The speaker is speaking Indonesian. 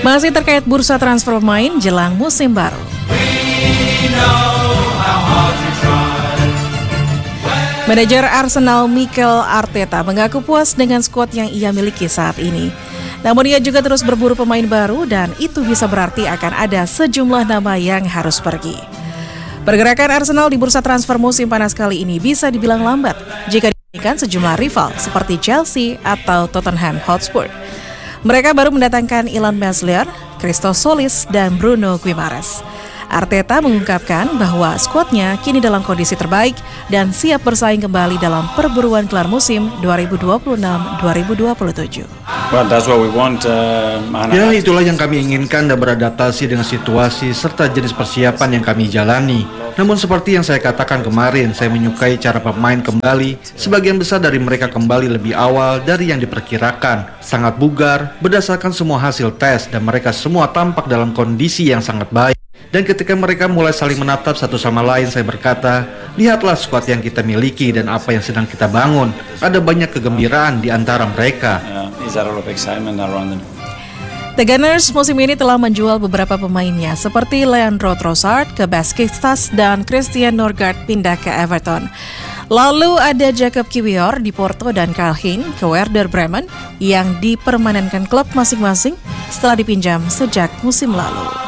Masih terkait bursa transfer pemain jelang musim baru. Manajer Arsenal Mikel Arteta mengaku puas dengan skuad yang ia miliki saat ini. Namun ia juga terus berburu pemain baru dan itu bisa berarti akan ada sejumlah nama yang harus pergi. Pergerakan Arsenal di bursa transfer musim panas kali ini bisa dibilang lambat jika dibandingkan sejumlah rival seperti Chelsea atau Tottenham Hotspur. Mereka baru mendatangkan Ilan Meslier, Christos Solis, dan Bruno Guimaraes. Arteta mengungkapkan bahwa skuadnya kini dalam kondisi terbaik dan siap bersaing kembali dalam perburuan gelar musim 2026-2027. Ya, itulah yang kami inginkan dan beradaptasi dengan situasi serta jenis persiapan yang kami jalani. Namun seperti yang saya katakan kemarin, saya menyukai cara pemain kembali. Sebagian besar dari mereka kembali lebih awal dari yang diperkirakan. Sangat bugar, berdasarkan semua hasil tes dan mereka semua tampak dalam kondisi yang sangat baik. Dan ketika mereka mulai saling menatap satu sama lain, saya berkata, lihatlah skuad yang kita miliki dan apa yang sedang kita bangun. Ada banyak kegembiraan di antara mereka. The Gunners musim ini telah menjual beberapa pemainnya seperti Leandro Trossard ke Besiktas dan Christian Norgard pindah ke Everton. Lalu ada Jacob Kiwior di Porto dan Karl Hein ke Werder Bremen yang dipermanenkan klub masing-masing setelah dipinjam sejak musim lalu.